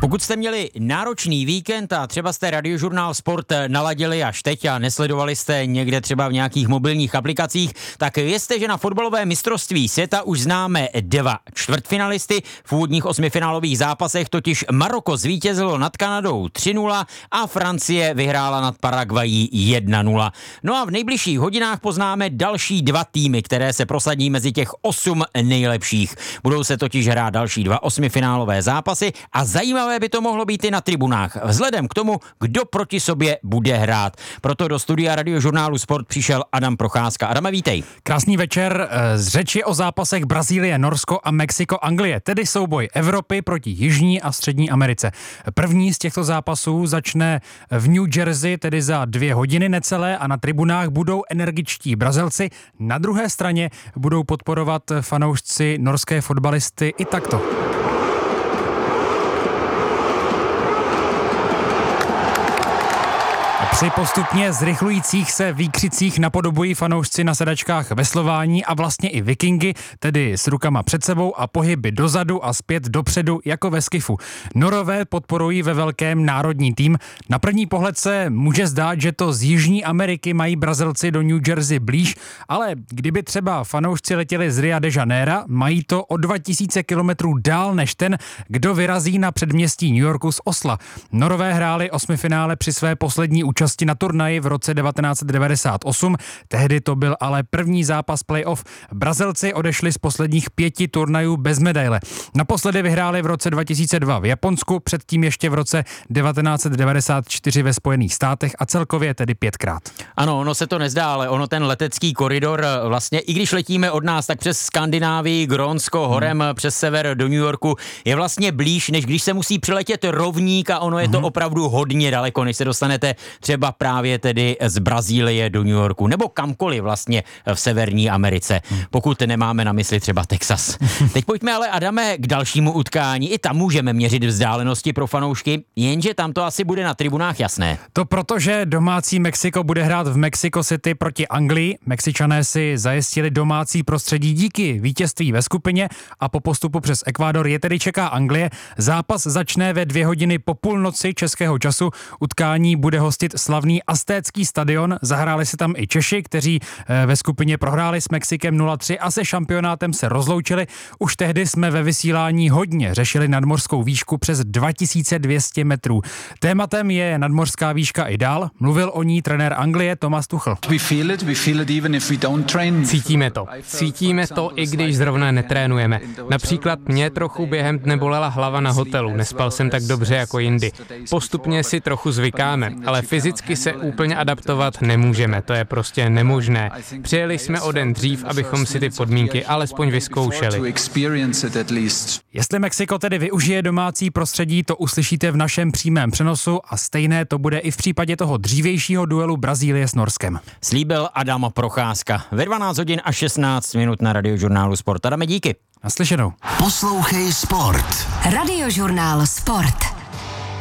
Pokud jste měli náročný víkend a třeba jste Radiožurnál Sport naladili až teď a nesledovali jste někde třeba v nějakých mobilních aplikacích, tak vězte, že na fotbalové mistrovství světa už známe 2 čtvrtfinalisty. V úvodních 8finálových zápasech totiž Maroko zvítězilo nad Kanadou 3-0 a Francie vyhrála nad Paraguayí 1-0. No a v nejbližších hodinách poznáme další 2 týmy, které se prosadí mezi těch 8 nejlepších. Budou se totiž hrát další 2 8finálové zápasy a zajímavé by to mohlo být i na tribunách, vzhledem k tomu, kdo proti sobě bude hrát. Proto do studia Radiožurnálu Sport přišel Adam Procházka. Adame, vítej. Krásný večer. Z řeči o zápasech Brazílie, Norsko a Mexiko, Anglie, tedy souboj Evropy proti Jižní a Střední Americe. První z těchto zápasů začne v New Jersey, tedy za 2 hodiny necelé, a na tribunách budou energičtí Brazilci. Na druhé straně budou podporovat fanoušci norské fotbalisty i takto. Při postupně zrychlujících se výkřicích napodobují fanoušci na sedačkách veslování a vlastně i vikingy, tedy s rukama před sebou a pohyby dozadu a zpět dopředu jako ve skifu. Norové podporují ve velkém národní tým. Na první pohled se může zdát, že to z Jižní Ameriky mají Brazilci do New Jersey blíž, ale kdyby třeba fanoušci letěli z Ria de Janeira, mají to o 2000 kilometrů dál než ten, kdo vyrazí na předměstí New Yorku z Osla. Norové hráli 8finále při své poslední účasti na turnaji v roce 1998. Tehdy to byl ale první zápas playoff. Brazilci odešli z posledních 5 turnajů bez medaile. Naposledy vyhráli v roce 2002 v Japonsku, předtím ještě v roce 1994 ve Spojených státech a celkově tedy 5krát. Ano, ono se to nezdá, ale ono ten letecký koridor vlastně, i když letíme od nás, tak přes Skandinávii, Grónsko, horem přes sever do New Yorku, je vlastně blíž, než když se musí přiletět rovník a ono je to opravdu hodně daleko, než se dostanete třeba právě tedy z Brazílie do New Yorku, nebo kamkoliv vlastně v Severní Americe, pokud nemáme na mysli třeba Texas. Teď pojďme ale, Adame, k dalšímu utkání. I tam můžeme měřit vzdálenosti pro fanoušky, jenže tam to asi bude na tribunách jasné. To protože domácí Mexiko bude hrát v Mexico City proti Anglii. Mexičané si zajistili domácí prostředí díky vítězství ve skupině a po postupu přes Ekvádor je tedy čeká Anglie. Zápas začne ve 2 hodiny po půlnoci českého času. Utkání bude hostit slavný Aztécký stadion. Zahráli si tam i Češi, kteří ve skupině prohráli s Mexikem 0-3 a se šampionátem se rozloučili. Už tehdy jsme ve vysílání hodně řešili nadmořskou výšku přes 2200 metrů. Tématem je nadmořská výška i dál. Mluvil o ní trenér Anglie Thomas Tuchel. Cítíme to, i když zrovna netrénujeme. Například mě trochu během dne bolela hlava na hotelu. Nespal jsem tak dobře jako jindy. Postupně si trochu zvykáme, ale fyzicky se úplně adaptovat nemůžeme, to je prostě nemožné. Přijeli jsme o den dřív, abychom si ty podmínky alespoň vyzkoušeli. Jestli Mexiko tedy využije domácí prostředí, to uslyšíte v našem přímém přenosu a stejné to bude i v případě toho dřívějšího duelu Brazílie s Norskem. Slíbil Adam Procházka ve 12 hodin a 16 minut na Radiožurnálu Sport. Adame, díky. Naslyšenou. Poslouchej Sport. Radiožurnál Sport.